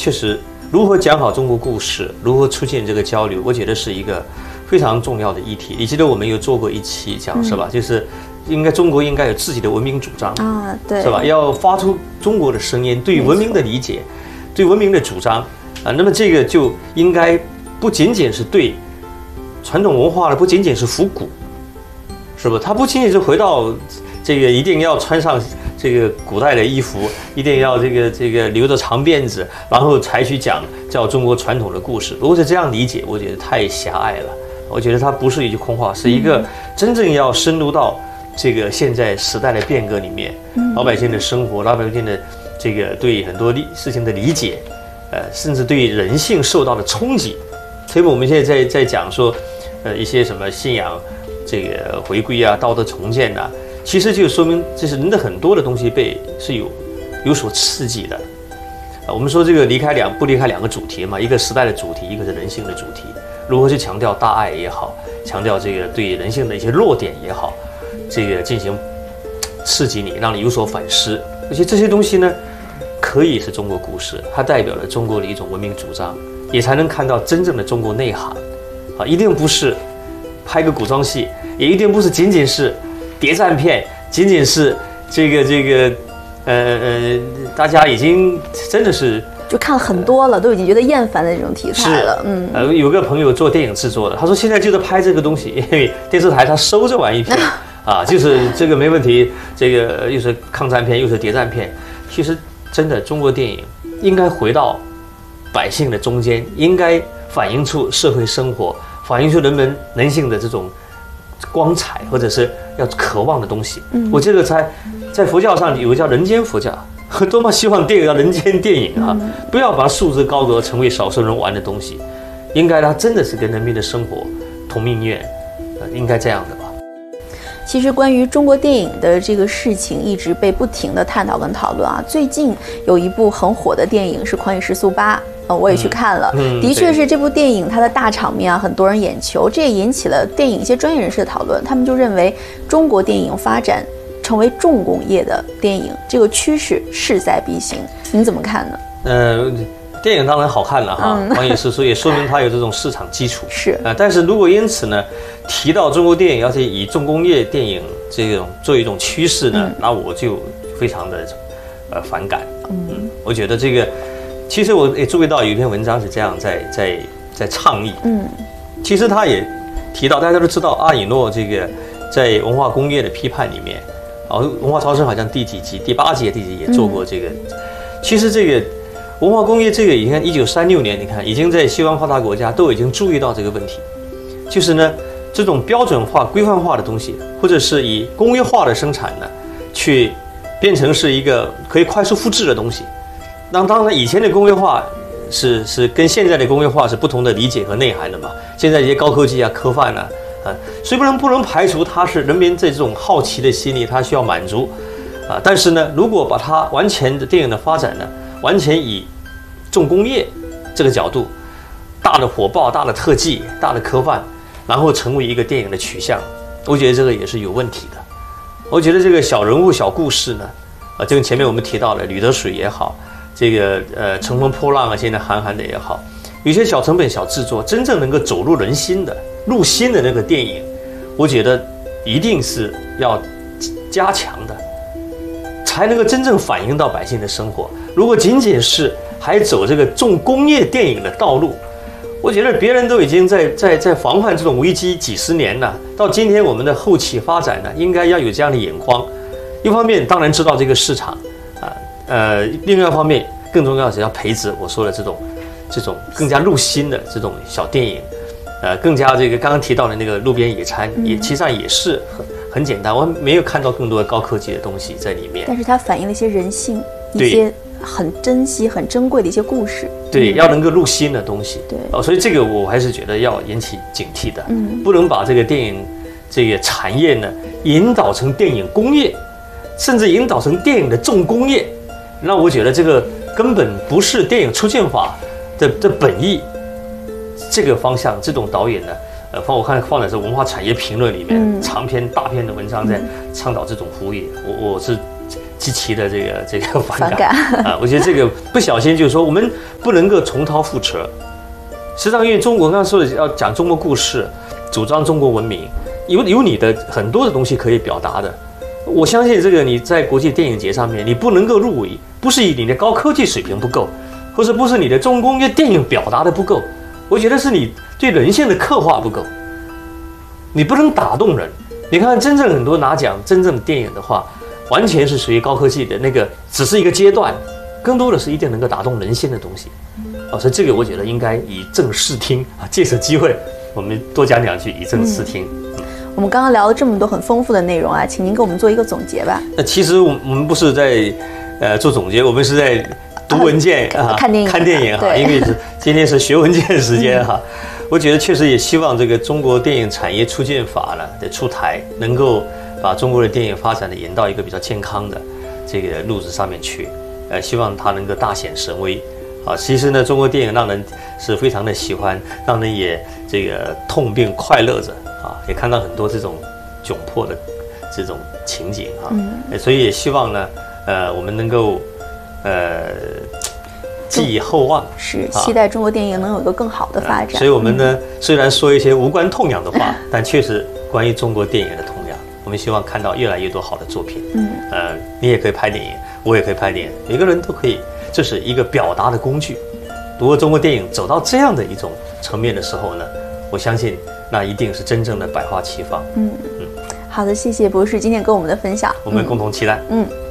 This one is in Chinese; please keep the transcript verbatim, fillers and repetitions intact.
确实如何讲好中国故事，如何促进这个交流，我觉得是一个非常重要的议题。你记得我们有做过一期讲、嗯、是吧？就是应该中国应该有自己的文明主张啊，对， 是吧？要发出中国的声音，对文明的理解，对文明的主张啊。那么这个就应该不仅仅是对传统文化的，不仅仅是复古，是吧？它不仅仅是回到这个一定要穿上这个古代的衣服，一定要这个这个留着长辫子，然后才去讲叫中国传统的故事。如果是这样理解，我觉得太狭隘了。我觉得它不是一句空话，是一个真正要深入到这个现在时代的变革里面，老百姓的生活，老百姓的这个对很多事情的理解，呃，甚至对人性受到的冲击。所以我们现在在在讲说，呃，一些什么信仰这个回归啊，道德重建啊，其实就说明这是人的很多的东西被是有有所刺激的。啊，我们说这个离开两不离开两个主题嘛，一个时代的主题，一个是人性的主题。如何去强调大爱也好，强调这个对人性的一些弱点也好，这个进行刺激你，让你有所反思。而且这些东西呢，可以是中国故事，它代表了中国的一种文明主张，也才能看到真正的中国内涵。啊，一定不是拍个古装戏，也一定不是仅仅是谍战片，仅仅是这个这个，呃呃，大家已经真的是。 就看了很多了，都已经觉得厌烦的这种题材了。嗯， 呃，有个朋友做电影制作的，他说现在就是拍这个东西，因为电视台他收这玩意片啊，就是这个没问题，这个又是抗战片又是谍战片。其实真的中国电影应该回到百姓的中间，应该反映出社会生活，反映出人们人性的这种光彩，或者是要渴望的东西。嗯，我这个在在佛教上有个叫人间佛教。多么希望电影叫人间电影啊！不要把束之高阁成为少数人玩的东西，应该它真的是跟人民的生活同命运，呃，应该这样的吧。 其实关于中国电影的这个事情一直被不停的探讨跟讨论啊。最近有一部很火的电影是《狂野时速八》，呃，我也去看了，嗯嗯、的确是这部电影它的大场面啊，很多人眼球，这也引起了电影一些专业人士的讨论。他们就认为中国电影发展成为重工业的电影，这个趋势势在必行，您怎么看呢？ 呃，电影当然好看了哈，《狂野时速》也说明它有这种市场基础。 是啊、 呃，但是如果因此呢，提到中国电影要是以重工业电影这种作为一种趋势呢，嗯、那我就非常的呃反感。嗯，我觉得这个，其实我也注意到有一篇文章是这样在在在倡议。嗯，其实他也提到，大家都知道阿以诺这个在文化工业的批判里面。哦，文化超生好像第几集、第八集、第几集也做过这个。嗯、其实这个文化工业这个，你看一九三六年，你看已经在西方发达国家都已经注意到这个问题，就是呢这种标准化、规范化的东西，或者是以工业化的生产呢，去变成是一个可以快速复制的东西。那当然，以前的工业化是是跟现在的工业化是不同的理解和内涵的嘛。现在一些高科技啊、科幻啊。所以不能不能排除它是人民这种好奇的心理，它需要满足，啊，但是呢，如果把它完全的电影的发展呢，完全以重工业这个角度，大的火爆、大的特技、大的科幻，然后成为一个电影的取向，我觉得这个也是有问题的。我觉得这个小人物、小故事呢，啊，就跟前面我们提到的《吕得水》也好，这个呃《乘风破浪》啊，现在韩寒的也好，有些小成本、小制作，真正能够走入人心的。入心的那个电影，我觉得一定是要加强的，才能够真正反映到百姓的生活。如果仅仅是还走这个重工业电影的道路，我觉得别人都已经在在在防范这种危机几十年了。到今天我们的后期发展呢，应该要有这样的眼光。一方面当然知道这个市场啊，呃，另外一方面更重要的是要培植我说的这种这种更加入心的这种小电影。呃，更加这个刚刚提到的那个路边野餐，也其实上也是很很简单，我没有看到更多的高科技的东西在里面。 但是它反映了一些人性，一些很珍惜、很珍贵的一些故事。 对，嗯、要能够入心的东西。 对， 哦，所以这个我还是觉得要引起警惕的，嗯，不能把这个电影这个产业呢引导成电影工业，甚至引导成电影的重工业。那我觉得这个根本不是电影出现法的的本意。这个方向，这种导演呢，呃，放我看放在这文化产业评论里面，嗯、长篇大篇的文章在倡导这种呼吁，我我是极其的这个这个反感, 反感啊！我觉得这个不小心就是说，我们不能够重蹈覆辙。实际上，因为中国刚刚说的要讲中国故事，主张中国文明，有有你的很多的东西可以表达的。我相信这个你在国际电影节上面，你不能够入围，不是你的高科技水平不够，或者不是你的重工业电影表达的不够，我觉得是你对人性的刻画不够。你不能打动人。你看，真正很多拿奖真正的电影的话，完全是属于高科技的那个，只是一个阶段，更多的是一定能够打动人心的东西。哦，所以这个我觉得应该以正视听啊，借此机会我们多讲两句，以正视听。 嗯，我们刚刚聊了这么多很丰富的内容啊，请您给我们做一个总结吧。 那其实我们不是在呃做总结，我们是在读文件啊， 看电影， 看电影哈，因为是今天是学文件时间哈。嗯，我觉得确实也希望这个中国电影产业促进法呢的出台，能够把中国的电影发展的引到一个比较健康的这个路子上面去。呃，希望它能够大显神威。啊，其实呢，中国电影让人是非常的喜欢，让人也这个痛并快乐着啊，也看到很多这种窘迫的这种情景啊。嗯，所以也希望呢，呃，我们能够呃寄以厚望， 是期待中国电影能有一个更好的发展。 呃、所以我们呢，嗯、虽然说一些无关痛痒的话，但确实关于中国电影的痛痒，我们希望看到越来越多好的作品。嗯，呃，你也可以拍电影，我也可以拍电影，每个人都可以。这是一个表达的工具。如果中国电影走到这样的一种层面的时候呢，我相信那一定是真正的百花齐放。嗯嗯， 好的，谢谢博士今天跟我们的分享， 我们共同期待。 嗯。嗯